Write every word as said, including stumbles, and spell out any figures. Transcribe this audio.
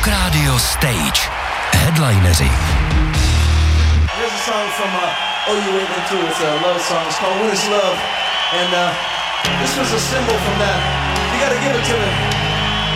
Rock Radio Stage. Headlineři. Here's a song from uh, Oh You Wait Into. It's a love song. It's called What Is Love? And uh, this was a symbol from that. You gotta give it to me.